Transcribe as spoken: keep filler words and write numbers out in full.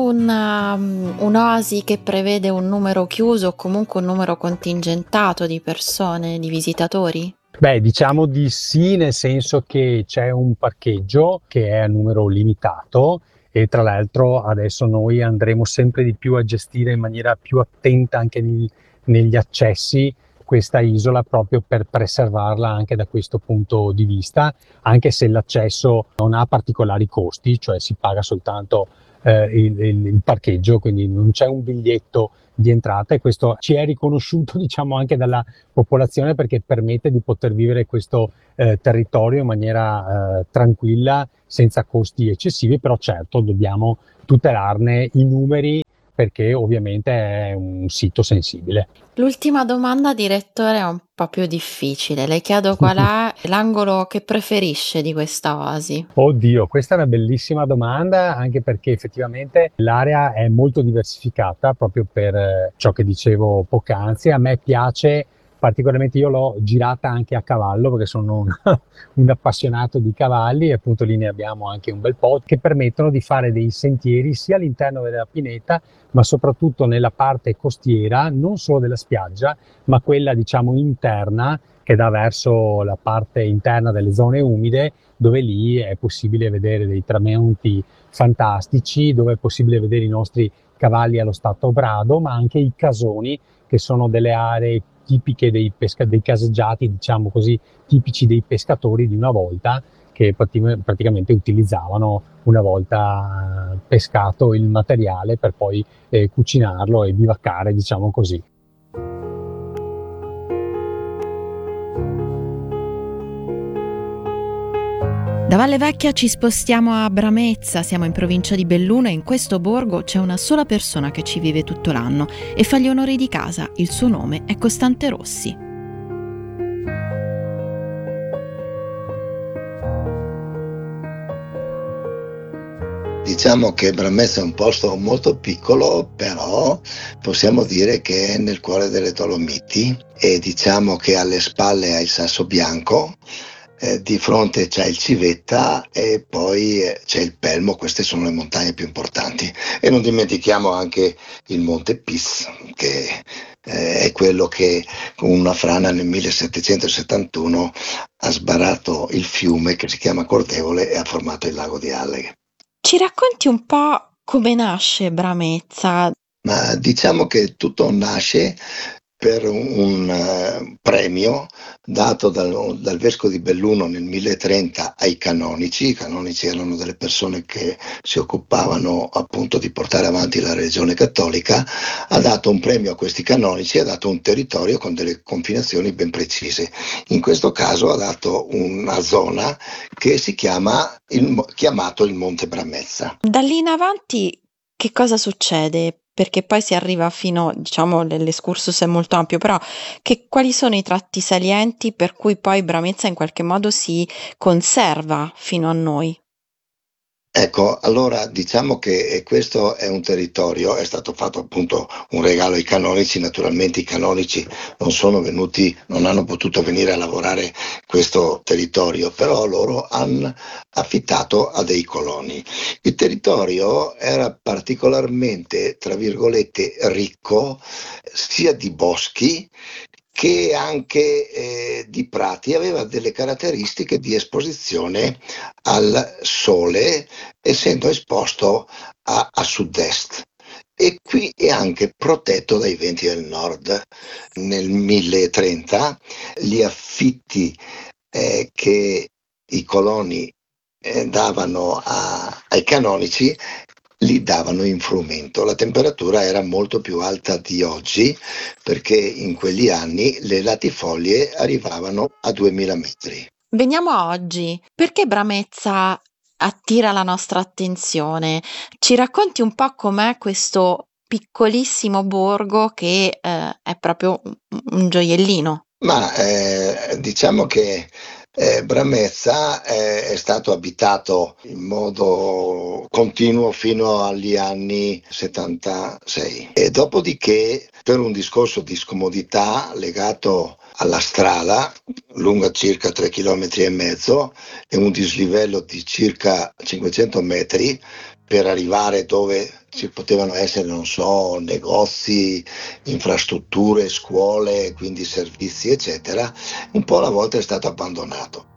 una, um, un'oasi che prevede un numero chiuso o comunque un numero contingentato di persone, di visitatori? Beh, diciamo di sì, nel senso che c'è un parcheggio che è a numero limitato e tra l'altro adesso noi andremo sempre di più a gestire in maniera più attenta anche nel- negli accessi questa isola proprio per preservarla anche da questo punto di vista, anche se l'accesso non ha particolari costi, cioè si paga soltanto eh, il, il- il parcheggio, quindi non c'è un biglietto di entrata e questo ci è riconosciuto diciamo anche dalla popolazione perché permette di poter vivere questo eh, territorio in maniera eh, tranquilla, senza costi eccessivi, però certo dobbiamo tutelarne i numeri perché ovviamente è un sito sensibile. L'ultima domanda, direttore, è un po' più difficile. Le chiedo qual è l'angolo che preferisce di questa oasi. Oddio, questa è una bellissima domanda, anche perché effettivamente l'area è molto diversificata, proprio per eh, ciò che dicevo poc'anzi. A me piace particolarmente, io l'ho girata anche a cavallo, perché sono un, un appassionato di cavalli, e appunto lì ne abbiamo anche un bel po', che permettono di fare dei sentieri sia all'interno della pineta, ma soprattutto nella parte costiera, non solo della spiaggia, ma quella diciamo interna, che dà verso la parte interna delle zone umide, dove lì è possibile vedere dei tramonti fantastici, dove è possibile vedere i nostri cavalli allo stato brado, ma anche i casoni, che sono delle aree tipiche dei, pesca- dei caseggiati, diciamo così, tipici dei pescatori di una volta, che prati- praticamente utilizzavano una volta pescato il materiale per poi eh, cucinarlo e bivaccare, diciamo così. Da Valle Vecchia ci spostiamo a Bramezza, siamo in provincia di Belluno e in questo borgo c'è una sola persona che ci vive tutto l'anno e fa gli onori di casa. Il suo nome è Costante Rossi. Diciamo che Bramezza è un posto molto piccolo, però possiamo dire che è nel cuore delle Dolomiti e diciamo che alle spalle ha il Sasso Bianco, eh, di fronte c'è il Civetta e poi eh, c'è il Pelmo. Queste sono le montagne più importanti. E non dimentichiamo anche il Monte Piz, che eh, è quello che con una frana nel millesettecentosettantuno ha sbarato il fiume che si chiama Cordevole e ha formato il lago di Alleghe. Ci racconti un po' come nasce Bramezza? Ma diciamo che tutto nasce per un, un, eh, premio dato dal, dal vescovo di Belluno nel milletrenta ai canonici. I canonici erano delle persone che si occupavano appunto di portare avanti la religione cattolica. Ha dato un premio a questi canonici, ha dato un territorio con delle confinazioni ben precise. In questo caso ha dato una zona che si chiama il, chiamato il Monte Bramezza. Da lì in avanti che cosa succede? Perché poi si arriva fino, diciamo, l- l'escursus è molto ampio, però che, quali sono i tratti salienti per cui poi Bramezza in qualche modo si conserva fino a noi? Ecco, allora diciamo che eh, questo è un territorio, è stato fatto appunto un regalo ai canonici. Naturalmente i canonici non sono venuti, non hanno potuto venire a lavorare questo territorio, però loro hanno affittato a dei coloni. Il territorio era particolarmente, tra virgolette, ricco sia di boschi che anche eh, di prati. Aveva delle caratteristiche di esposizione al sole, essendo esposto a, a sud-est. E qui è anche protetto dai venti del nord. Nel milletrenta gli affitti eh, che i coloni eh, davano a- ai canonici li davano in frumento. La temperatura era molto più alta di oggi, perché in quegli anni le latifoglie arrivavano a duemila metri. Veniamo a oggi. Perché Bramezza attira la nostra attenzione? Ci racconti un po' com'è questo piccolissimo borgo che eh, è proprio un un gioiellino. Ma eh, diciamo che eh, Bramezza è, è stato abitato in modo continuo fino agli anni settantasei e dopodiché, per un discorso di scomodità legato alla strada, lunga circa tre chilometri e mezzo e un dislivello di circa cinquecento metri per arrivare dove ci potevano essere, non so, negozi, infrastrutture, scuole, quindi servizi, eccetera. Un po' alla volta è stato abbandonato.